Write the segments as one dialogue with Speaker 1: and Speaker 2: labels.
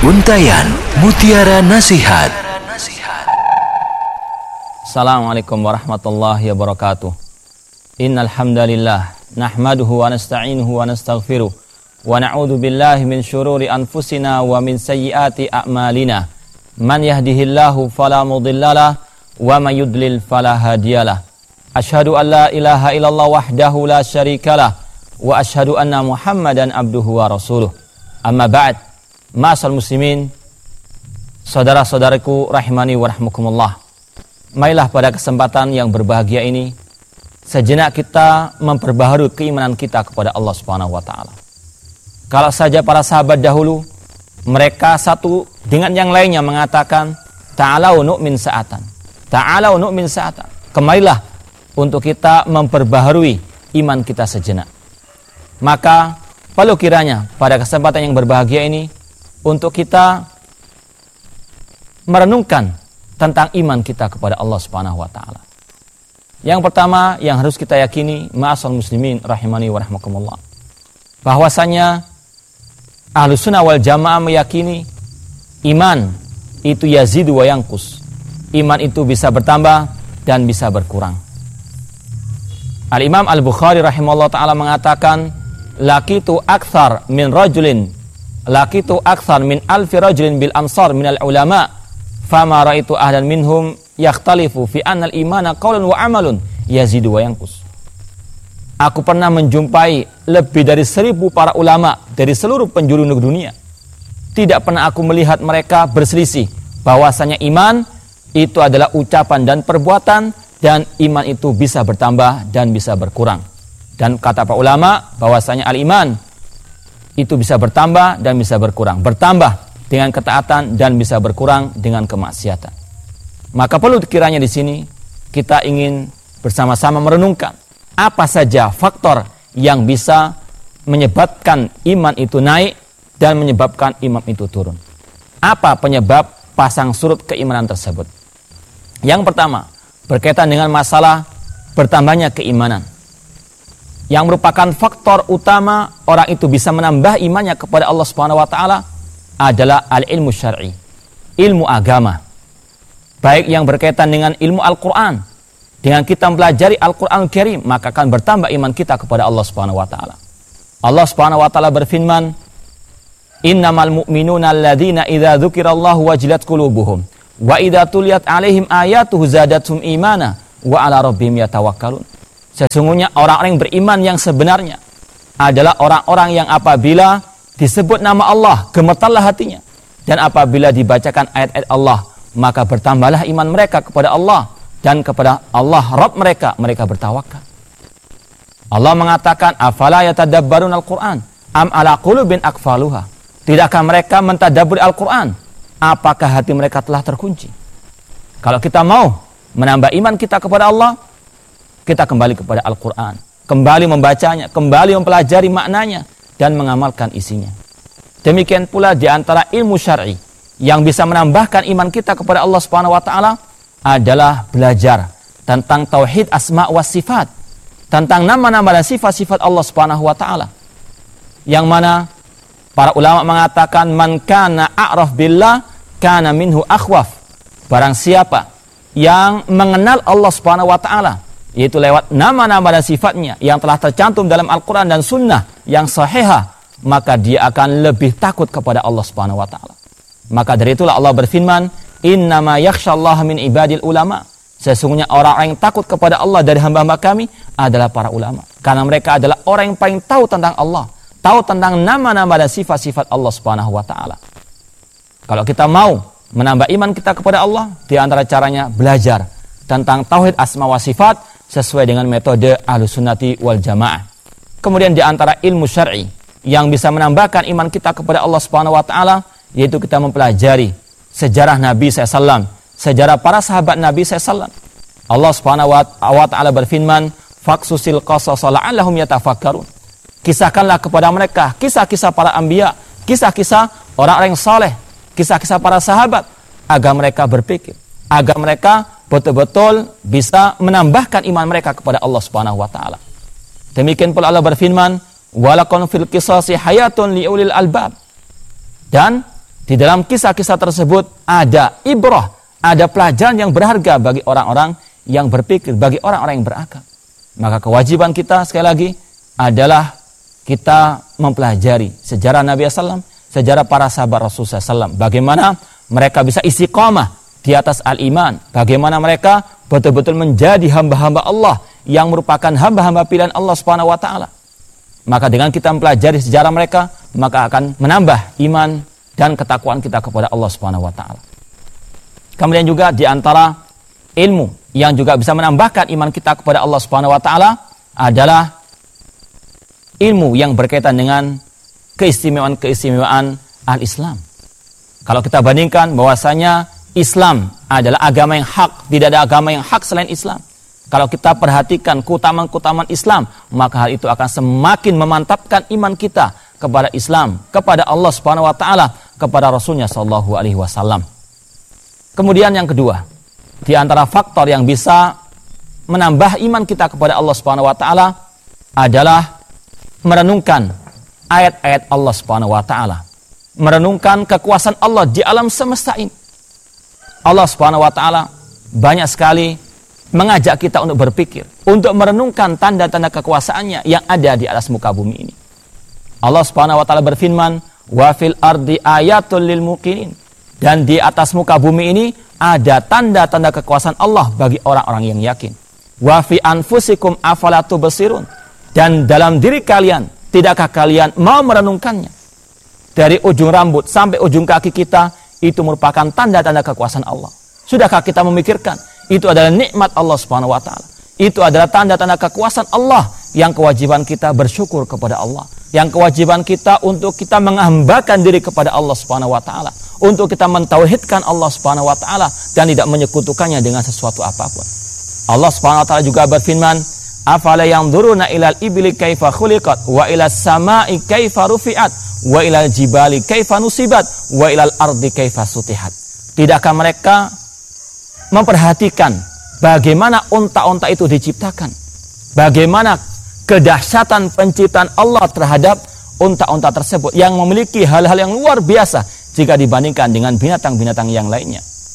Speaker 1: Untayan Mutiara Nasihat.
Speaker 2: Assalamualaikum warahmatullahi wabarakatuh. Innal hamdalillah nahmaduhu wa nasta'inuhu wa nastaghfiruh wa na'udzu billahi min syururi anfusina wa min sayyiati a'malina. Man yahdihillahu fala mudhillalah wa man yudlil fala hadiyalah. Asyhadu an la ilaha illallah wahdahu la syarikalah wa asyhadu anna Muhammadan abduhu wa rasuluh. Amma ba'd. Ma'asal muslimin, saudara-saudaraku rahimani wa rahmukumullah. Marilah pada kesempatan yang berbahagia ini sejenak kita memperbaharui keimanan kita kepada Allah Subhanahu wa taala. Kalau saja para sahabat dahulu mereka satu dengan yang lainnya mengatakan ta'alau nu'min sa'atan. Ta'alau nu'min sa'atan. Kemarilah untuk kita memperbaharui iman kita sejenak. Maka perlu kiranya pada kesempatan yang berbahagia ini untuk kita merenungkan tentang iman kita kepada Allah Subhanahu wa taala. Yang pertama yang harus kita yakini, ma'asal muslimin rahimani wa rahmakumullah, bahwasanya Ahlussunnah wal Jamaah meyakini iman itu yazidu wa yanqus. Iman itu bisa bertambah dan bisa berkurang. Al-Imam Al-Bukhari rahimahullah taala mengatakan, laqitu akthar min alfi rajulin bil ansar minal ulama fama raitu ahlan minhum yakhtalifu fi anna al-imana qaulun wa amalun yazidu wa yanqus. Aku pernah menjumpai lebih dari 1000 para ulama dari seluruh penjuru negeri dunia. Tidak pernah aku melihat mereka berselisih bahwasanya iman itu adalah ucapan dan perbuatan, dan iman itu bisa bertambah dan bisa berkurang. Dan kata para ulama bahwasanya al-iman itu bisa bertambah dan bisa berkurang. Bertambah dengan ketaatan dan bisa berkurang dengan kemaksiatan. Maka perlu kiranya di sini kita ingin bersama-sama merenungkan apa saja faktor yang bisa menyebabkan iman itu naik dan menyebabkan iman itu turun. Apa penyebab pasang surut keimanan tersebut? Yang pertama, berkaitan dengan masalah bertambahnya keimanan. Yang merupakan faktor utama orang itu bisa menambah imannya kepada Allah Subhanahu wa taala adalah al-ilmu syar'i, ilmu agama. Baik yang berkaitan dengan ilmu Al-Qur'an. Dengan kita mempelajari Al-Qur'anul Karim, maka akan bertambah iman kita kepada Allah Subhanahu wa taala. Allah Subhanahu wa taala berfirman, "Innamal mu'minuna alladzina idza dzukirallahu wajilat qulubuhum wa idza tuliyat 'alaihim ayatuhu zadatuhum imana wa 'ala rabbihim yatawakkalun." Sesungguhnya orang-orang yang beriman yang sebenarnya adalah orang-orang yang apabila disebut nama Allah, gemetarlah hatinya. Dan apabila dibacakan ayat-ayat Allah, maka bertambahlah iman mereka kepada Allah. Dan kepada Allah Rabb mereka bertawakal. Allah mengatakan, afala yatadabbarun al-Quran am ala qulubin aqfaluha. Tidakkah mereka mentadabburi Al-Quran? Apakah hati mereka telah terkunci? Kalau kita mau menambah iman kita kepada Allah, kita kembali kepada Al-Quran, kembali membacanya, kembali mempelajari maknanya, dan mengamalkan isinya. Demikian pula di antara ilmu syar'i yang bisa menambahkan iman kita kepada Allah Subhanahu wa taala adalah belajar tentang tauhid asma wa sifat, tentang nama-nama dan sifat-sifat Allah Subhanahu wa taala. Yang mana para ulama mengatakan man kana a'raf billah kana minhu akhwaf. Barang siapa yang mengenal Allah Subhanahu wa taala, yaitu lewat nama-nama dan sifatnya yang telah tercantum dalam Al-Quran dan Sunnah yang sahihah, maka dia akan lebih takut kepada Allah Subhanahu wa taala. Maka dari itulah Allah berfirman, innama yakhsyallaha min ibadil ulama. Sesungguhnya orang-orang yang takut kepada Allah dari hamba-hamba kami adalah para ulama, karena mereka adalah orang yang paling tahu tentang Allah, tahu tentang nama-nama dan sifat-sifat Allah Subhanahu wa taala. Kalau kita mau menambah iman kita kepada Allah, di antara caranya belajar tentang tauhid asma wa sifat sesuai dengan metode Ahlussunnati wal Jamaah. Kemudian di antara ilmu syar'i yang bisa menambahkan iman kita kepada Allah Subhanahu wa taala, yaitu kita mempelajari sejarah Nabi SAW, sejarah para sahabat Nabi SAW. Allah Subhanahu wa taala berfirman, "Faqsusil qasasa la'allahum yatafakkarun." Kisahkanlah kepada mereka kisah-kisah para anbiya, kisah-kisah orang-orang yang saleh, kisah-kisah para sahabat, agar mereka berpikir, agar mereka betul-betul bisa menambahkan iman mereka kepada Allah Subhanahu wa taala. Demikian pula Allah berfirman, "Walakun fil qisasi hayatun liulil albab." Dan Di dalam kisah-kisah tersebut ada ibrah, ada pelajaran yang berharga bagi orang-orang yang berpikir, bagi orang-orang yang berakal. Maka kewajiban kita sekali lagi adalah kita mempelajari sejarah Nabi SAW, sejarah para sahabat Rasulullah SAW. Bagaimana mereka bisa istiqamah di atas al-iman. Bagaimana mereka betul-betul menjadi hamba-hamba Allah yang merupakan hamba-hamba pilihan Allah Subhanahu wa taala. Maka dengan kita mempelajari sejarah mereka, maka akan menambah iman dan ketakwaan kita kepada Allah Subhanahu wa taala. Kemudian juga di antara ilmu yang juga bisa menambahkan iman kita kepada Allah Subhanahu wa taala adalah ilmu yang berkaitan dengan keistimewaan-keistimewaan al-Islam. Kalau kita bandingkan bahwasanya Islam adalah agama yang hak, tidak ada agama yang hak selain Islam. Kalau kita perhatikan keutamaan-keutamaan Islam, maka hal itu akan semakin memantapkan iman kita kepada Islam, kepada Allah Subhanahu wa taala, kepada Rasulnya sallallahu alaihi wasallam. Kemudian yang kedua, di antara faktor yang bisa menambah iman kita kepada Allah Subhanahu wa taala adalah merenungkan ayat-ayat Allah Subhanahu wa taala. Merenungkan kekuasaan Allah di alam semesta ini. Allah Subhanahu wa taala banyak sekali mengajak kita untuk berpikir, untuk merenungkan tanda-tanda kekuasaannya yang ada di atas muka bumi ini. Allah Subhanahu wa taala berfirman, "Wa fil ardi ayatul lil muqinin." Dan di atas muka bumi ini ada tanda-tanda kekuasaan Allah bagi orang-orang yang yakin. "Wa fi anfusikum afala tubsirun." Dan dalam diri kalian, tidakkah kalian mau merenungkannya? Dari ujung rambut sampai ujung kaki kita, itu merupakan tanda-tanda kekuasaan Allah. Sudahkah kita memikirkan? Itu adalah nikmat Allah Subhanahu wa taala. Itu adalah tanda-tanda kekuasaan Allah yang kewajiban kita bersyukur kepada Allah. Yang kewajiban kita untuk kita menghambakan diri kepada Allah Subhanahu wa taala. Untuk kita mentauhidkan Allah Subhanahu wa taala dan tidak menyekutukannya dengan sesuatu apapun. Allah Subhanahu wa taala juga berfirman, "Afala yanzuruna ilal ibli kaifa khuliqat wa ilas sama'i kaifa rufi'at wa ilal jibali kaifa nusibat wa ilal ardi kaifa sutihat." Tidakkah mereka memperhatikan bagaimana unta-unta itu diciptakan? Bagaimana kedahsyatan penciptaan Allah terhadap unta-unta tersebut yang memiliki hal-hal yang luar biasa jika dibandingkan dengan binatang-binatang yang lainnya.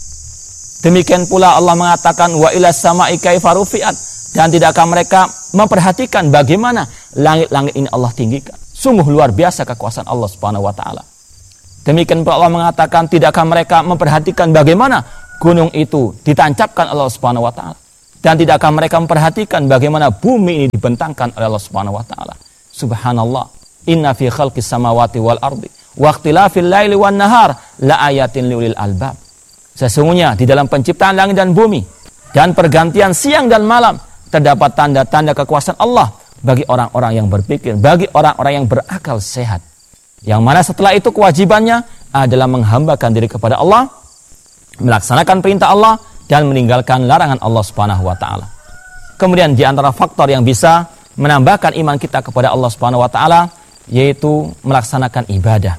Speaker 2: Demikian pula Allah mengatakan wa ilas sama'i kaifa rufi'at. Dan tidakkah mereka memperhatikan bagaimana langit-langit ini Allah tinggikan? Sungguh luar biasa kekuasaan Allah Subhanahu wa taala. Demikian pula Allah mengatakan, tidakkah mereka memperhatikan bagaimana gunung itu ditancapkan Allah Subhanahu wa taala? Dan tidakkah mereka memperhatikan bagaimana bumi ini dibentangkan oleh Allah Subhanahu wa taala? Subhanallah, inna fi khalqis samawati wal ardi wa ikhtilafil laili wan nahar la ayatin liulil albab. Sesungguhnya di dalam penciptaan langit dan bumi dan pergantian siang dan malam terdapat tanda-tanda kekuasaan Allah bagi orang-orang yang berpikir, bagi orang-orang yang berakal sehat. Yang mana setelah itu kewajibannya adalah menghambakan diri kepada Allah, melaksanakan perintah Allah dan meninggalkan larangan Allah Subhanahu wa taala. Kemudian di antara faktor yang bisa menambahkan iman kita kepada Allah Subhanahu wa taala yaitu melaksanakan ibadah.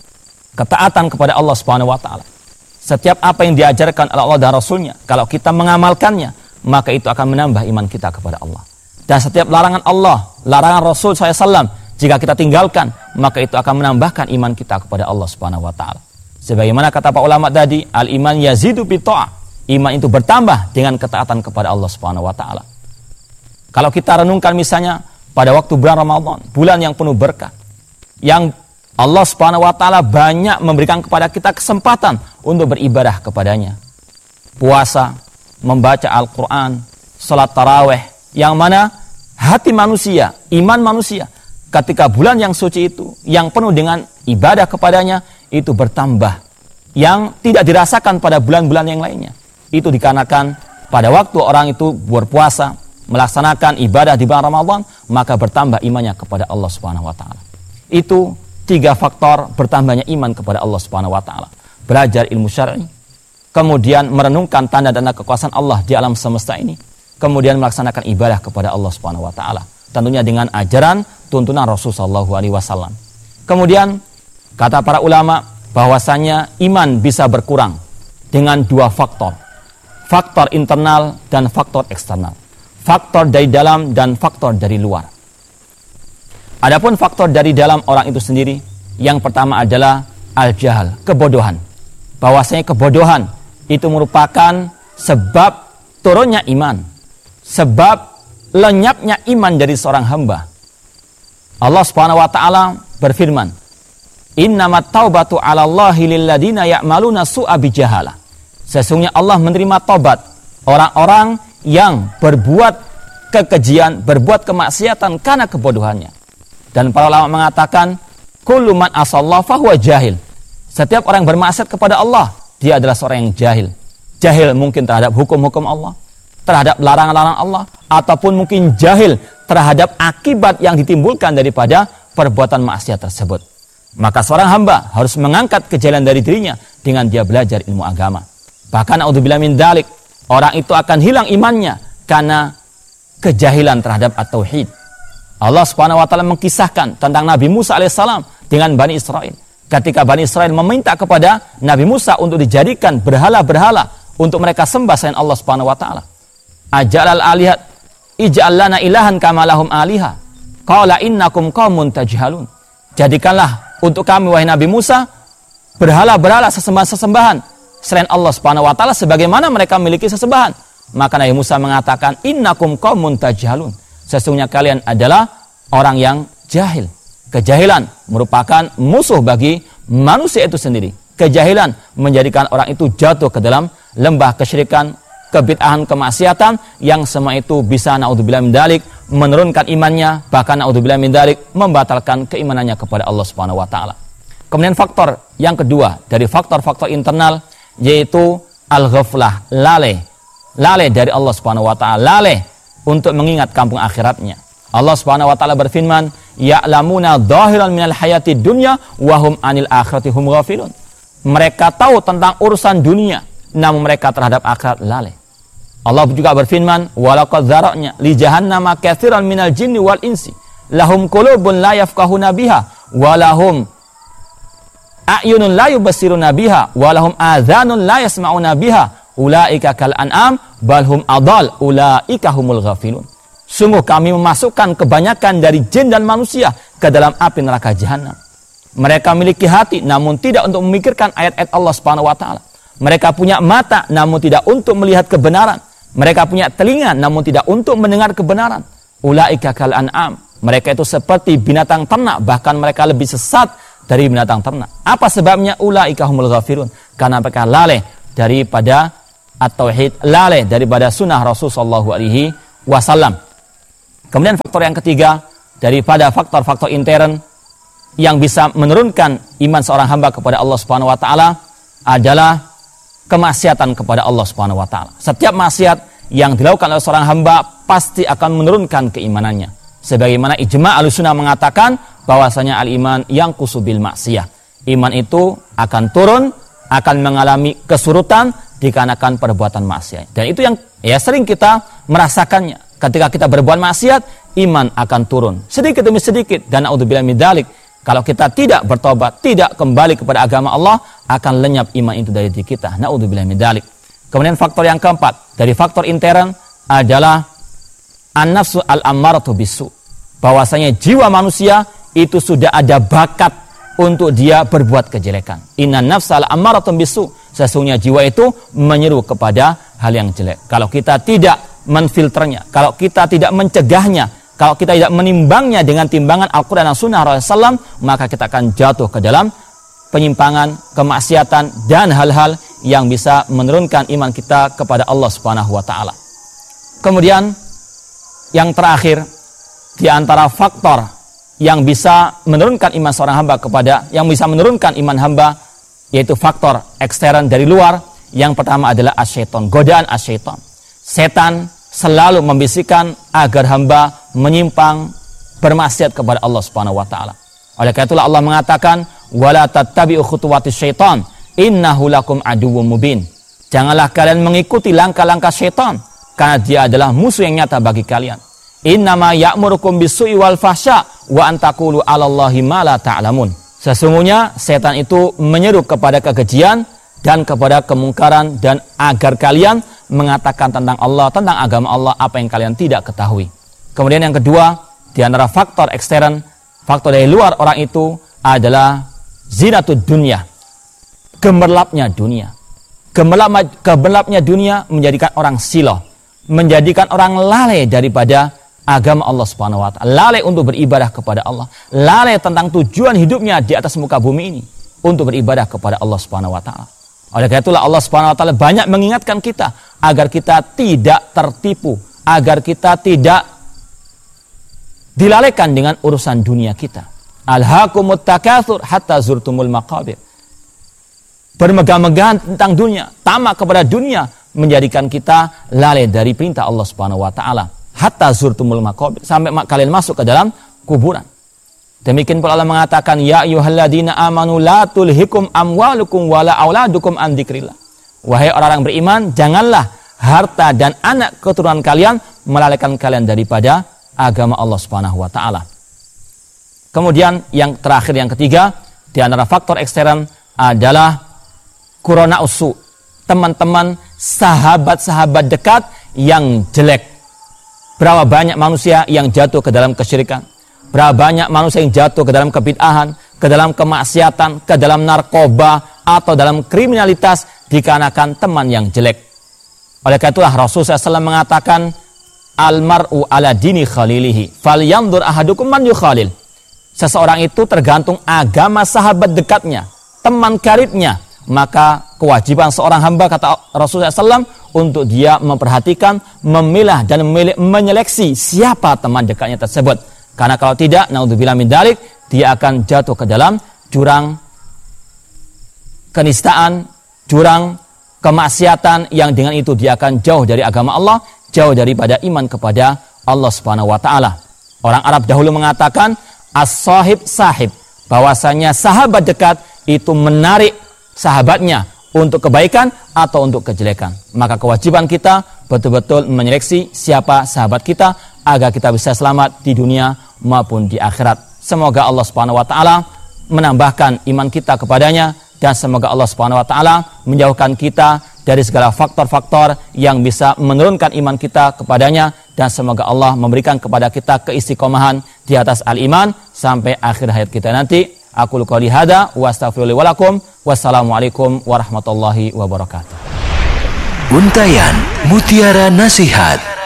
Speaker 2: Ketaatan kepada Allah Subhanahu wa taala. Setiap apa yang diajarkan oleh Allah dan Rasulnya, kalau kita mengamalkannya, maka itu akan menambah iman kita kepada Allah. Dan setiap larangan Allah, larangan Rasul SAW, jika kita tinggalkan, maka itu akan menambahkan iman kita kepada Allah Subhanahu wa taala. Sebagaimana kata para ulama tadi, al-iman yazidu bitta'ah. Iman itu bertambah dengan ketaatan kepada Allah Subhanahu wa taala. Kalau kita renungkan misalnya pada waktu bulan Ramadan, bulan yang penuh berkah, yang Allah Subhanahu wa taala banyak memberikan kepada kita kesempatan untuk beribadah kepadanya. Puasa, membaca Al-Quran, salat tarawih, yang mana hati manusia, iman manusia, ketika bulan yang suci itu, yang penuh dengan ibadah kepadanya, itu bertambah. Yang tidak dirasakan pada bulan-bulan yang lainnya. Itu dikarenakan pada waktu orang itu berpuasa, melaksanakan ibadah di bulan Ramadan, maka bertambah imannya kepada Allah Subhanahu wa taala. Itu 3 faktor bertambahnya iman kepada Allah Subhanahu wa taala. Belajar ilmu syar'i, kemudian merenungkan tanda-tanda kekuasaan Allah di alam semesta ini, kemudian melaksanakan ibadah kepada Allah Subhanahu wa taala, tentunya dengan ajaran tuntunan Rasul sallallahu alaihi wasallam. Kemudian kata para ulama bahwasanya iman bisa berkurang dengan 2 faktor. Faktor internal dan faktor eksternal. Faktor dari dalam dan faktor dari luar. Adapun faktor dari dalam orang itu sendiri, yang pertama adalah al-jahal, kebodohan. Bahwasanya kebodohan itu merupakan sebab turunnya iman, sebab lenyapnya iman dari seorang hamba. Allah Subhanahu wa taala berfirman, "Innamat taubatu 'alallahi lilladina ya'maluna su'a bijahalah." Sesungguhnya Allah menerima taubat orang-orang yang berbuat kekejian, berbuat kemaksiatan karena kebodohannya. Dan para ulama mengatakan, kullu man asallahu fahuwa jahil. Setiap orang bermaksiat kepada Allah, dia adalah seorang yang jahil. Jahil mungkin terhadap hukum-hukum Allah, terhadap larangan-larangan Allah, ataupun mungkin jahil terhadap akibat yang ditimbulkan daripada perbuatan maksiat tersebut. Maka seorang hamba harus mengangkat kejahilan dari dirinya dengan dia belajar ilmu agama. Bahkan naudzubillah min dzalik, orang itu akan hilang imannya karena kejahilan terhadap at-tauhid. Allah Subhanahu wa taala mengkisahkan tentang Nabi Musa alaihissalam dengan Bani Israel. Ketika Bani Israel meminta kepada Nabi Musa untuk dijadikan berhala-berhala untuk mereka sembah selain Allah Subhanahu wa taala. Ajalal alihat ij'al lana ilahan kama lahum aliha. Qala innakum qaumun tajhalun. Jadikanlah untuk kami wahai Nabi Musa berhala-berhala sesembahan-sesembahan selain Allah Subhanahu wa taala sebagaimana mereka memiliki sesembahan. Maka Nabi Musa mengatakan innakum qaumun tajhalun. Sesungguhnya kalian adalah orang yang jahil. Kejahilan merupakan musuh bagi manusia itu sendiri. Kejahilan menjadikan orang itu jatuh ke dalam lembah kesyirikan, kebid'ahan, kemaksiatan yang semua itu bisa naudzubillah min dzalik menurunkan imannya, bahkan naudzubillah min dzalik membatalkan keimanannya kepada Allah Subhanahu wa taala. Kemudian faktor yang kedua dari faktor-faktor internal yaitu al-ghaflah, lalai dari Allah Subhanahu wa taala, lalai untuk mengingat kampung akhiratnya. Allah Subhanahu wa taala berfirman, "Ya'lamuna dhahiran minal hayatid dunya wa hum 'anil akhirati hum ghafilun." Mereka tahu tentang urusan dunia, namun mereka terhadap akhirat lalai. Allah juga berfirman, "Wa laqad dzara'na li jahannama katsiran minal jinni wal insi, lahum qulubun la yafqahuna biha wa lahum a'yunun la yubassiruna biha wa lahum adhanun la yasma'una biha ulaika kal an'am bal hum adall ulaika humul ghafilun." Sungguh kami memasukkan kebanyakan dari jin dan manusia ke dalam api neraka jahanam. Mereka memiliki hati namun tidak untuk memikirkan ayat-ayat Allah Subhanahu wa taala. Mereka punya mata namun tidak untuk melihat kebenaran. Mereka punya telinga namun tidak untuk mendengar kebenaran. Ulaika kal an'am. Mereka itu seperti binatang ternak, bahkan mereka lebih sesat dari binatang ternak. Apa sebabnya? Ulaika humul ghafilun. Karena mereka lalai daripada at-tauhid, lalai daripada sunnah Rasul sallallahu alaihi wasallam. Kemudian faktor yang ketiga daripada faktor-faktor intern yang bisa menurunkan iman seorang hamba kepada Allah Subhanahu wa taala adalah kemaksiatan kepada Allah Subhanahu wa taala. Setiap maksiat yang dilakukan oleh seorang hamba pasti akan menurunkan keimanannya. Sebagaimana ijma' Ahlussunnah mengatakan bahwasanya al-iman yanqusu bil maksiyah. Iman itu akan turun, akan mengalami kesurutan dikarenakan perbuatan maksiat. Dan itu yang sering kita merasakannya. Ketika kita berbuat maksiat, iman akan turun sedikit demi sedikit. Dan naudzubillah min dzalik, kalau kita tidak bertobat, tidak kembali kepada agama Allah, akan lenyap iman itu dari diri kita. Naudzubillah min dzalik. Kemudian faktor yang keempat dari faktor intern adalah an-nafsu al-ammaratu bisu. Bahwasanya jiwa manusia itu sudah ada bakat untuk dia berbuat kejelekan. Innan nafsa al-ammaratu bisu. Sesungguhnya jiwa itu menyeru kepada hal yang jelek. Kalau kita tidak menfilternya, kalau kita tidak mencegahnya, kalau kita tidak menimbangnya dengan timbangan Al-Quran dan Sunnah Rasulullah SAW, maka kita akan jatuh ke dalam penyimpangan, kemaksiatan, dan hal-hal yang bisa menurunkan iman kita kepada Allah Subhanahu wa taala. Kemudian yang terakhir di antara faktor yang bisa menurunkan iman seorang hamba yang bisa menurunkan iman hamba, yaitu faktor ekstern dari luar. Yang pertama adalah asyaiton, godaan asyaiton. Setan selalu membisikkan agar hamba menyimpang, bermaksiat kepada Allah Subhanahu wa taala. Oleh karena itulah Allah mengatakan, "Wala tattabi'u khutuwatis syaitan, innahu lakum aduwwum mubin." Janganlah kalian mengikuti langkah-langkah syaitan, karena dia adalah musuh yang nyata bagi kalian. Innama ya'murukum bisu'i wal fahsya wa an taqulu 'alallahi ma la ta'lamun. Sesungguhnya setan itu menyeru kepada kekejian dan kepada kemungkaran, dan agar kalian mengatakan tentang Allah, tentang agama Allah apa yang kalian tidak ketahui. Kemudian yang kedua, di antara faktor ekstern, faktor dari luar orang itu adalah zinatud dunya, gemerlapnya dunia. Gemerlapnya dunia menjadikan orang siloh, menjadikan orang lalai daripada agama Allah Subhanahu wa taala, lalai untuk beribadah kepada Allah, lalai tentang tujuan hidupnya di atas muka bumi ini untuk beribadah kepada Allah Subhanahu wa taala. Oleh karena itulah Allah Subhanahu wa taala banyak mengingatkan kita agar kita tidak tertipu, agar kita tidak dilalaikan dengan urusan dunia kita. Alhaakumut takatsur hatta zurtumul maqabir. Bermegah-megahan tentang dunia, tamak kepada dunia menjadikan kita lalai dari perintah Allah Subhanahu wa taala. Hatta zurtumul maqabir, sampai kalian masuk ke dalam kuburan. Demikian pula Allah mengatakan, ya ayyuhalladzina amanu la tulhikum amwalukum wala auladukum an dzikrillah. Wahai orang-orang beriman, janganlah harta dan anak keturunan kalian melalaikan kalian daripada agama Allah Subhanahu wa taala. Kemudian yang terakhir, yang ketiga, di antara faktor ekstern adalah Qurana usu, teman-teman, sahabat-sahabat dekat yang jelek. Berapa banyak manusia yang jatuh ke dalam kesyirikan, berapa banyak manusia yang jatuh ke dalam kebid'ahan, ke dalam kemaksiatan, ke dalam narkoba, atau dalam kriminalitas dikarenakan teman yang jelek. Oleh karena itulah Rasulullah SAW mengatakan, almar'u ala dini khalilihi, falyanzur ahadukum man yukhalil. Seseorang itu tergantung agama sahabat dekatnya, teman karibnya. Maka kewajiban seorang hamba, kata Rasulullah SAW, untuk dia memperhatikan, memilah dan menyeleksi siapa teman dekatnya tersebut. Karena kalau tidak, naudzubillah min dzalik, dia akan jatuh ke dalam jurang kenistaan, jurang kemaksiatan, yang dengan itu dia akan jauh dari agama Allah, jauh daripada iman kepada Allah Subhanahu wa taala. Orang Arab dahulu mengatakan as-sahib sahib, bahwasanya sahabat dekat itu menarik sahabatnya untuk kebaikan atau untuk kejelekan. Maka kewajiban kita betul-betul menyeleksi siapa sahabat kita agar kita bisa selamat di dunia maupun di akhirat. Semoga Allah Subhanahu wa taala menambahkan iman kita kepadanya, dan semoga Allah Subhanahu wa taala menjauhkan kita dari segala faktor-faktor yang bisa menurunkan iman kita kepadanya, dan semoga Allah memberikan kepada kita keistiqomahan di atas al-iman sampai akhir hayat kita nanti. Aku qouli hada wa astaghfirullahi wa lakum. Wassalamualaikum warahmatullahi wabarakatuh.
Speaker 1: Untayan Mutiara Nasihat.